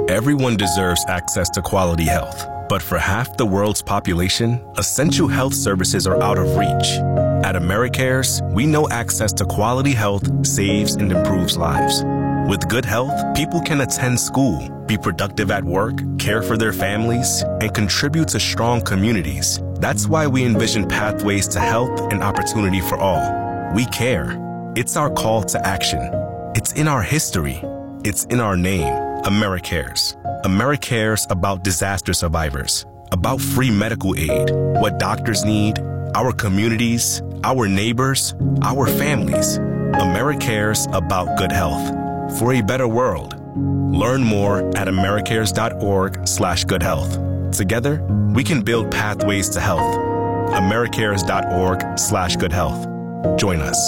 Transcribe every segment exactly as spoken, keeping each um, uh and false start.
Everyone deserves access to quality health. But for half the world's population, essential health services are out of reach. At AmeriCares, we know access to quality health saves and improves lives. With good health, people can attend school, be productive at work, care for their families, and contribute to strong communities. That's why we envision pathways to health and opportunity for all. We care. It's our call to action. It's in our history. It's in our name, AmeriCares. AmeriCares about disaster survivors, about free medical aid, what doctors need, our communities, our neighbors, our families. AmeriCares about good health. For a better world. Learn more at americares.org slash good health. Together, we can build pathways to health. americares.org slash good health. Join us.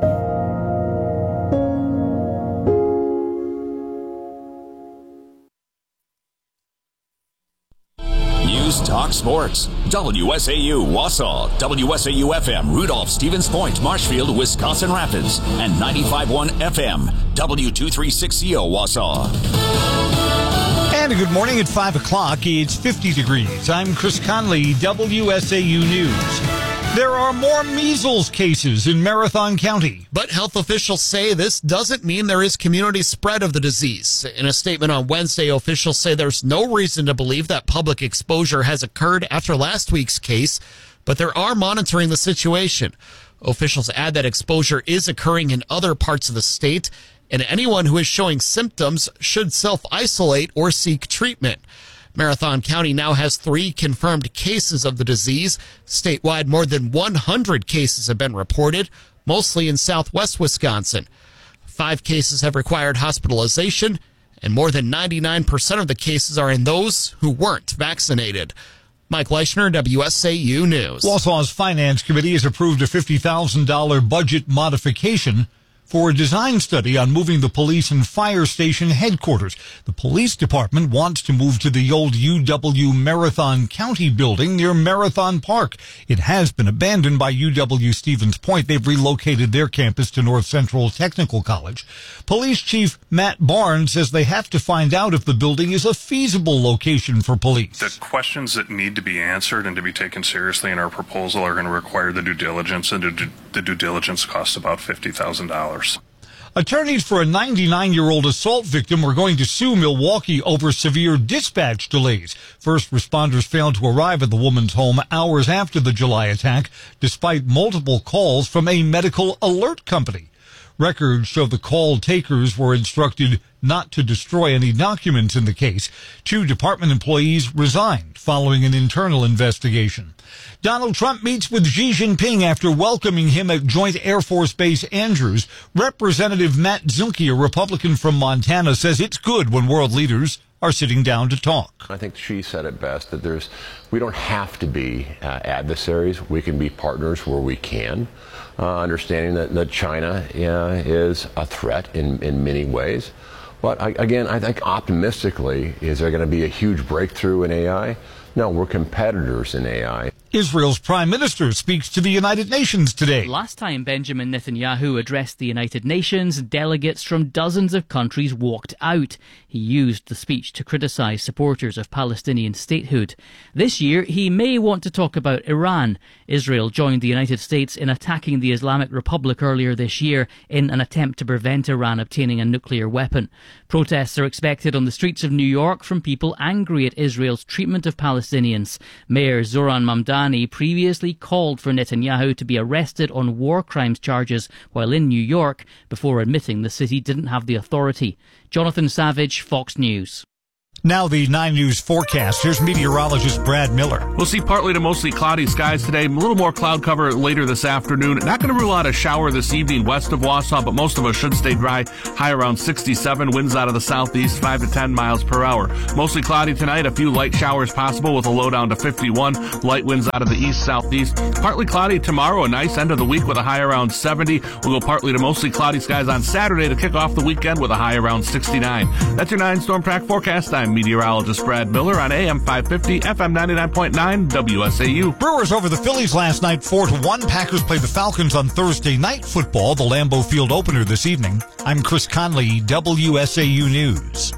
News Talk Sports. W S A U Wausau, W S A U F M Rudolph, Stevens Point, Marshfield, Wisconsin Rapids, and ninety-five point one F M W two thirty-six C O Wausau. And good morning at five o'clock. It's fifty degrees. I'm Chris Conley, W S A U News. There are more measles cases in Marathon County. But health officials say this doesn't mean there is community spread of the disease. In a statement on Wednesday, officials say there's no reason to believe that public exposure has occurred after last week's case, but they are monitoring the situation. Officials add that exposure is occurring in other parts of the state, and anyone who is showing symptoms should self-isolate or seek treatment. Marathon County now has three confirmed cases of the disease. Statewide, more than one hundred cases have been reported, mostly in southwest Wisconsin. Five cases have required hospitalization, and more than ninety-nine percent of the cases are in those who weren't vaccinated. Mike Leischner, W S A U News. Wausau's Finance Committee has approved a fifty thousand dollars budget modification for a design study on moving the police and fire station headquarters. The police department wants to move to the old U W Marathon County building near Marathon Park. It has been abandoned by U W Stevens Point. They've relocated their campus to North Central Technical College. Police Chief Matt Barnes says they have to find out if the building is a feasible location for police. The questions that need to be answered and to be taken seriously in our proposal are going to require the due diligence, and the due diligence costs about fifty thousand dollars. Attorneys for a ninety-nine-year-old assault victim are going to sue Milwaukee over severe dispatch delays. First responders failed to arrive at the woman's home hours after the July attack, despite multiple calls from a medical alert company. Records show the call takers were instructed not to destroy any documents in the case. Two department employees resigned following an internal investigation. Donald Trump meets with Xi Jinping after welcoming him at Joint Air Force Base Andrews. Representative Matt Zunke, a Republican from Montana, says it's good when world leaders are sitting down to talk. I think she said it best, that there's we don't have to be uh, adversaries. We can be partners where we can, uh, understanding that, that China uh, is a threat in, in many ways. But I, again, I think optimistically, is there going to be a huge breakthrough in A I? No, we're competitors in A I. Israel's prime minister speaks to the United Nations today. Last time Benjamin Netanyahu addressed the United Nations, delegates from dozens of countries walked out. He used the speech to criticize supporters of Palestinian statehood. This year, he may want to talk about Iran. Israel joined the United States in attacking the Islamic Republic earlier this year in an attempt to prevent Iran obtaining a nuclear weapon. Protests are expected on the streets of New York from people angry at Israel's treatment of Palestinians. Mayor Zoran Mamdani previously called for Netanyahu to be arrested on war crimes charges while in New York before admitting the city didn't have the authority. Jonathan Savage, Fox News. Now the nine News forecast. Here's meteorologist Brad Miller. We'll see partly to mostly cloudy skies today. A little more cloud cover later this afternoon. Not going to rule out a shower this evening west of Wausau, but most of us should stay dry. High around sixty-seven. Winds out of the southeast, five to ten miles per hour. Mostly cloudy tonight. A few light showers possible with a low down to fifty-one. Light winds out of the east southeast. Partly cloudy tomorrow. A nice end of the week with a high around seventy. We'll go partly to mostly cloudy skies on Saturday to kick off the weekend with a high around sixty-nine. That's your nine Storm Track forecast. I'm meteorologist Brad Miller on A M five fifty, F M ninety-nine point nine, W S A U. Brewers over the Phillies last night, four to one. Packers play the Falcons on Thursday night football, the Lambeau Field opener this evening. I'm Chris Conley, W S A U News.